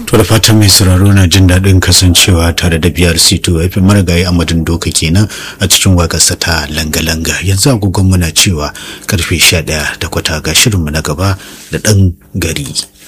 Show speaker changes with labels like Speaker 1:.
Speaker 1: To da fatan mai sauraro na jin daɗin kasancewa tare da BRC2 FM marigayi Amadun Doka kenan a cikin waƙarsa ta langa-langa. Yanzu agogon muna cewa karfe 11 da kwata ga shirinmu na gaba da ɗan gari.